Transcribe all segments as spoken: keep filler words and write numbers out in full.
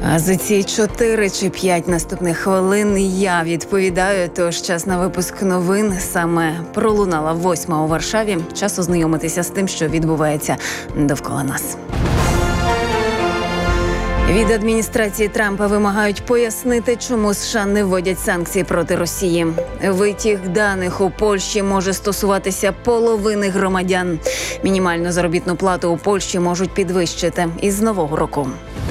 А за ці чотири чи п'ять наступних хвилин я відповідаю, тож час на випуск новин. Саме пролунала восьма у Варшаві. Час ознайомитися з тим, що відбувається довкола нас. Від адміністрації Трампа вимагають пояснити, чому США не вводять санкції проти Росії. Витік даних у Польщі може стосуватися половини громадян. Мінімальну заробітну плату у Польщі можуть підвищити із нового року.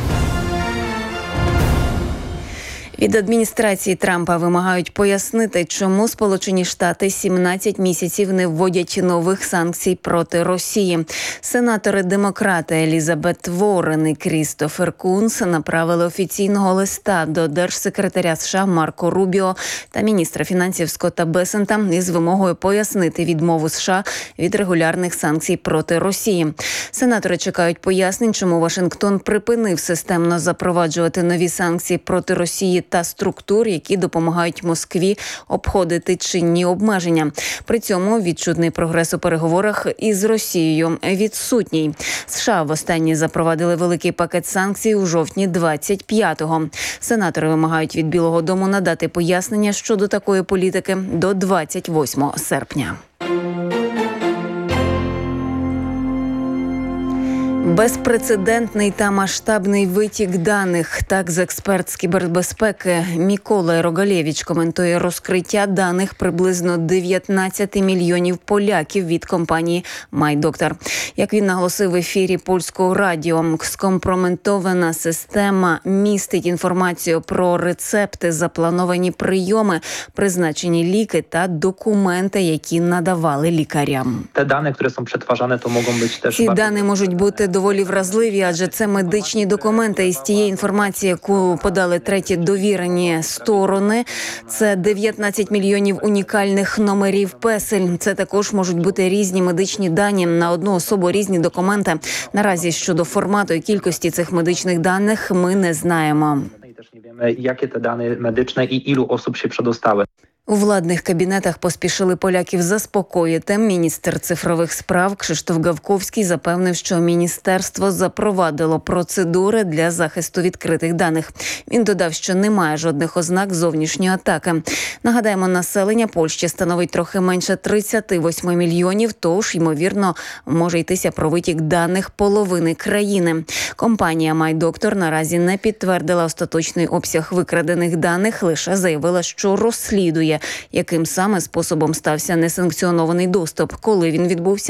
Від адміністрації Трампа вимагають пояснити, чому Сполучені Штати сімнадцять місяців не вводять нових санкцій проти Росії. Сенатори-демократи Елізабет Ворен і Крістофер Кунс направили офіційного листа до держсекретаря США Марко Рубіо та міністра фінансів Скотта Бесента із вимогою пояснити відмову США від регулярних санкцій проти Росії. Сенатори чекають пояснень, чому Вашингтон припинив системно запроваджувати нові санкції проти Росії та структур, які допомагають Москві обходити чинні обмеження. При цьому відчутний прогрес у переговорах із Росією відсутній. США востаннє запровадили великий пакет санкцій у жовтні двадцять п'ятого. Сенатори вимагають від Білого дому надати пояснення щодо такої політики до двадцять восьмого серпня. Безпрецедентний та масштабний витік даних. Так, з експерт з кібербезпеки Мікола Рогалєвич коментує розкриття даних приблизно дев'ятнадцять мільйонів поляків від компанії MyDoctor. Як він наголосив в ефірі польського радіо, скомпрометована система містить інформацію про рецепти, заплановані прийоми, призначені ліки та документи, які надавали лікарям. Ті дані, які są przetwarzane, to mogą być też... Ці дані можуть бути доволі вразливі, адже це медичні документи із тієї інформації, яку подали треті довірені сторони. Це дев'ятнадцять мільйонів унікальних номерів песель. Це також можуть бути різні медичні дані на одну особу, різні документи. Наразі щодо формату і кількості цих медичних даних ми не знаємо. Też nie wiemy, jakie te dane medyczne i ilu osób się przedostały. У владних кабінетах поспішили поляків заспокоїти. Міністр цифрових справ Кшиштоф Гавковський запевнив, що міністерство запровадило процедури для захисту відкритих даних. Він додав, що немає жодних ознак зовнішньої атаки. Нагадаємо, населення Польщі становить трохи менше тридцять вісім мільйонів, тож, ймовірно, може йтися про витік даних половини країни. Компанія MyDoctor наразі не підтвердила остаточний обсяг викрадених даних, лише заявила, що розслідує, яким саме способом стався несанкціонований доступ, коли він відбувся